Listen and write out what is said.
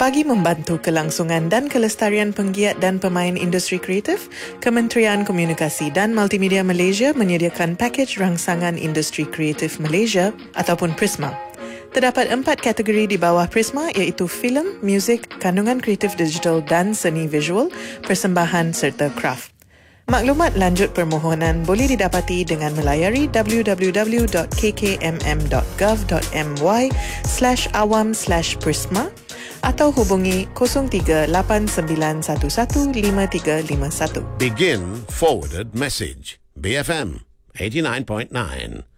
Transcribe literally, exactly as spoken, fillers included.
Bagi membantu kelangsungan dan kelestarian penggiat dan pemain industri kreatif, Kementerian Komunikasi dan Multimedia Malaysia menyediakan pakej rangsangan industri kreatif Malaysia ataupun Prisma. Terdapat empat kategori di bawah Prisma iaitu filem, muzik, kandungan kreatif digital dan seni visual, persembahan serta kraft. Maklumat lanjut permohonan boleh didapati dengan melayari w w w dot k k m m dot gov dot m y slash awam slash prisma atau hubungi kosong tiga lapan sembilan satu satu lima tiga lima satu. Begin forwarded message. B F M eighty-nine point nine.